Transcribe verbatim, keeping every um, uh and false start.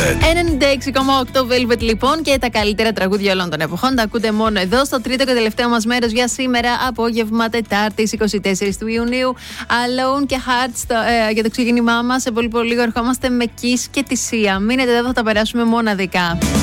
ενενήντα έξι κόμμα οκτώ Velvet λοιπόν, και τα καλύτερα τραγούδια όλων των εποχών τα ακούτε μόνο εδώ στο τρίτο και τελευταίο μας μέρος για σήμερα, απόγευμα Τετάρτης είκοσι τέσσερις του Ιουνίου. Alone και Hearts το, ε, για το ξεκίνημά μας. Σε πολύ πολύ λίγο ερχόμαστε με Kiss και τη Sia. Μείνετε εδώ, θα τα περάσουμε μοναδικά.